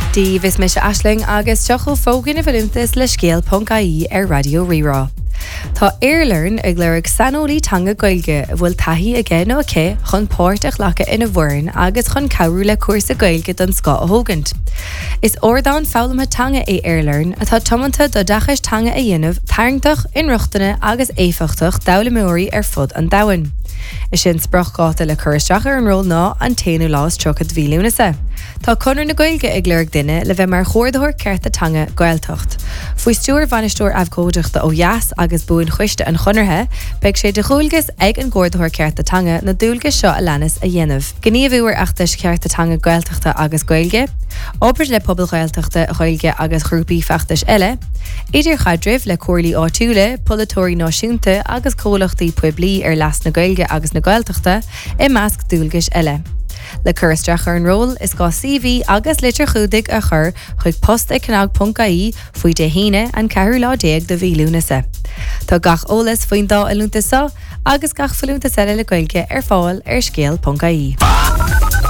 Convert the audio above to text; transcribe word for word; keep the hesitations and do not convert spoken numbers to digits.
Díobh is mis Aisling agus teachil fógin a bhfuiltas le scéal Pont-Gaí ar Radio Rirá. Tá Airlearn ag léirigh sanolí tanga gailge bhfuil taithí aige nó aice chun páirt ach lecha ina bhfoireann agus chun cabhrú le cuasa gailge don Scá a thógant. Is ordáin fálamtha tanga é Airlearn atá tomanta do dachas tanga a dhéanamh tarngtach inruachtaine agus éifeachtach dabhlamóirí ar fud an dahain. Is sin sprach gáta le chuiristeach ar an ról ná an téanú lás trochad bhílúnasa. Tá conar na gailge ag léirigh duine le bheith mar chóirdathir cearta tanga gailtocht. Fuoi stúr bhainisteoir abhcóideachta ó Eas agus buin chuiste an chonarthe, beidh sé de chúlgas ag an gcóirdathir cearta tanga na dúlgas seo a leanas a dhéanamh. Gníomhúir achtas cearta tanga gailtochta agus gailge, obair le pobl gailtochta gailge agus grúpaí feachtas eile, idir chadrimh le cuairlaí áitiúla, polatóirí náisiúnta agus cólachtaí puiblií ar leas na gailge agus na gailtochta i measc dúlgas eile. Le chuiristeach ar an ról is gá C V agus litir chúdig a chur chuig post ag canál Pont-Gaí faoi de híine an ceathrú lá déag do bhílúnasa. Tá gach ólas faoin dá a lúnta sa agus gach faoúnta eile le gailge ar fáil ar scéal Pont-Gaí.